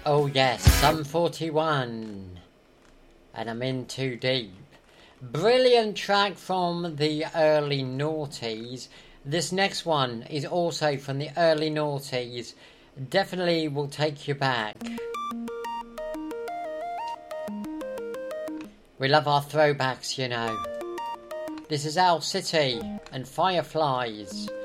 Oh yes, Sum 41. And I'm in too deep. Brilliant track from the early noughties. This next one is also from the early noughties. Definitely will take you back. We love our throwbacks, you know. This is Owl City and Fireflies.